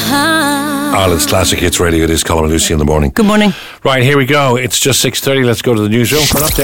Ireland's Classic Hits Radio. It is Colin and Lucy in the morning. Good morning. Right, here we go. It's just 6:30. Let's go to the newsroom for an update.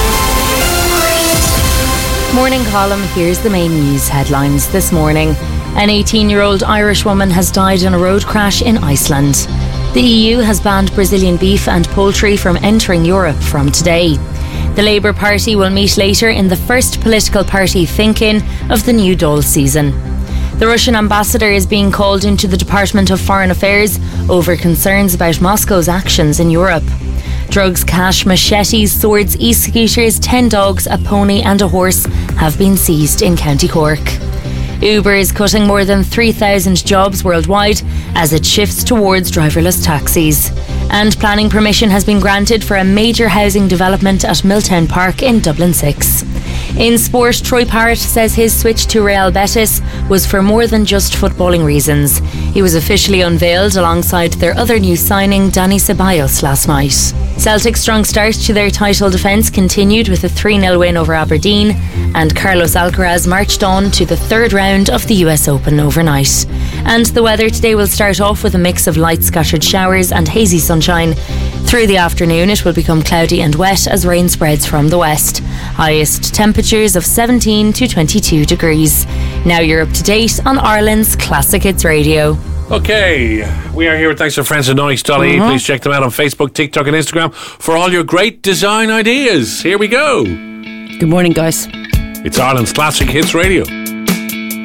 Morning, Colin. Here's the main news headlines this morning. An 18-year-old Irish woman has died in a road crash in Iceland. The EU has banned Brazilian beef and poultry from entering Europe from today. The Labour Party will meet later in the first political party think-in of the new Dáil season. The Russian ambassador is being called into the Department of Foreign Affairs over concerns about Moscow's actions in Europe. Drugs, cash, machetes, swords, e-scooters, 10 dogs, a pony and a horse have been seized in County Cork. Uber is cutting more than 3,000 jobs worldwide as it shifts towards driverless taxis. And planning permission has been granted for a major housing development at Milltown Park in Dublin 6. In sport, Troy Parrott says his switch to Real Betis was for more than just footballing reasons. He was officially unveiled alongside their other new signing, Dani Ceballos, last night. Celtic's strong start to their title defence continued with a 3-0 win over Aberdeen, and Carlos Alcaraz marched on to the third round of the US Open overnight. And the weather today will start off with a mix of light scattered showers and hazy sunshine. Through the afternoon it will become cloudy and wet as rain spreads from the west. Highest temperatures of 17 to 22 degrees. Now you're up to date on Ireland's Classic Hits Radio. Okay, we are here with thanks to our friends at Noise Dolly. Please check them out on Facebook, TikTok and Instagram for all your great design ideas. Here we go. Good morning, guys. It's Ireland's Classic Hits Radio.